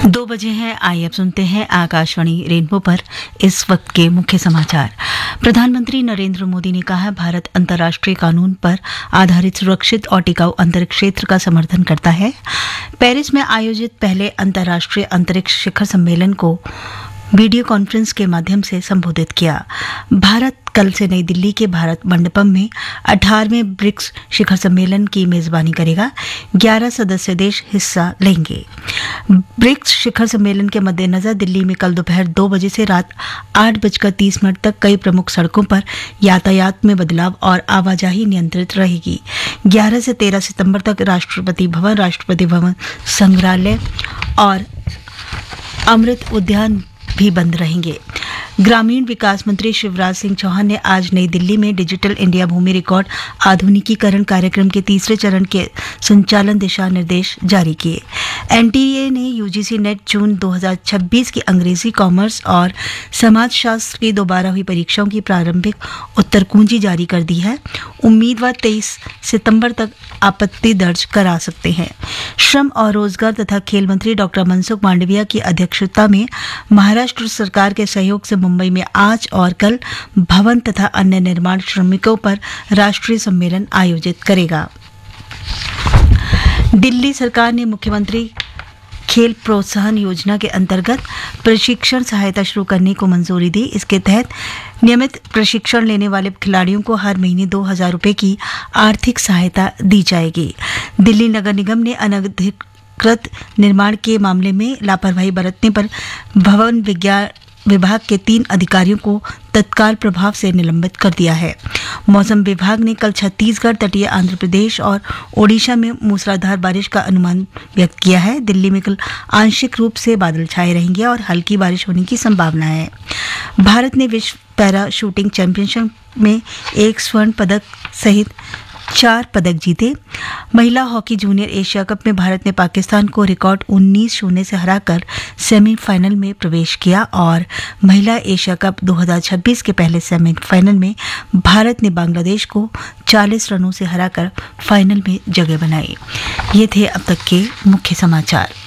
2 बजे हैं। आइए अब सुनते हैं आकाशवाणी रेनबो पर इस वक्त के मुख्य समाचार। प्रधानमंत्री नरेंद्र मोदी ने कहा, भारत अंतर्राष्ट्रीय कानून पर आधारित सुरक्षित और टिकाऊ अंतरिक्ष क्षेत्र का समर्थन करता है। पेरिस में आयोजित पहले अंतर्राष्ट्रीय अंतरिक्ष शिखर सम्मेलन को वीडियो कॉन्फ्रेंस के माध्यम से संबोधित किया। भारत कल से नई दिल्ली के भारत मंडपम में 18वें ब्रिक्स शिखर सम्मेलन की मेजबानी करेगा। 11 सदस्य देश हिस्सा लेंगे। ब्रिक्स शिखर सम्मेलन के मद्देनजर दिल्ली में कल दोपहर 2 बजे से रात 8:30 तक कई प्रमुख सड़कों पर यातायात में बदलाव और आवाजाही नियंत्रित रहेगी। 11 से 13 सितंबर तक राष्ट्रपति भवन, संग्रहालय और अमृत उद्यान भी बंद रहेंगे। ग्रामीण विकास मंत्री शिवराज सिंह चौहान ने आज नई दिल्ली में डिजिटल इंडिया भूमि रिकॉर्ड आधुनिकीकरण कार्यक्रम के तीसरे चरण के संचालन दिशा निर्देश जारी किए। एनटीए ने यूजीसी नेट जून 2026 की अंग्रेजी, कॉमर्स और समाजशास्त्र की दोबारा हुई परीक्षाओं की प्रारंभिक उत्तर कुंजी जारी कर दी है। उम्मीदवार 23 सितंबर तक आपत्ति दर्ज करा सकते हैं। श्रम और रोजगार तथा खेल मंत्री डॉक्टर मनसुख मांडविया की अध्यक्षता में महाराष्ट्र सरकार के सहयोग से मुंबई में आज और कल भवन तथा अन्य निर्माण श्रमिकों पर राष्ट्रीय सम्मेलन आयोजित करेगा। दिल्ली सरकार ने मुख्यमंत्री खेल प्रोत्साहन योजना के अंतर्गत प्रशिक्षण सहायता शुरू करने को मंजूरी दी। इसके तहत नियमित प्रशिक्षण लेने वाले खिलाड़ियों को हर महीने 2,000 रुपये की आर्थिक सहायता दी जाएगी। दिल्ली नगर निगम ने अनधिकृत निर्माण के मामले में लापरवाही बरतने पर भवन विभाग के 3 अधिकारियों को तत्काल प्रभाव से निलंबित कर दिया है। मौसम विभाग ने कल छत्तीसगढ़, तटीय आंध्र प्रदेश और ओडिशा में मूसलाधार बारिश का अनुमान व्यक्त किया है। दिल्ली में कल आंशिक रूप से बादल छाए रहेंगे और हल्की बारिश होने की संभावना है। भारत ने विश्व पैरा शूटिंग चैंपियनशिप में 1 स्वर्ण पदक सहित 4 पदक जीते। महिला हॉकी जूनियर एशिया कप में भारत ने पाकिस्तान को रिकॉर्ड 19-0 से हराकर सेमीफाइनल में प्रवेश किया और महिला एशिया कप 2026 के पहले सेमीफाइनल में भारत ने बांग्लादेश को 40 रनों से हराकर फाइनल में जगह बनाई। ये थे अब तक के मुख्य समाचार।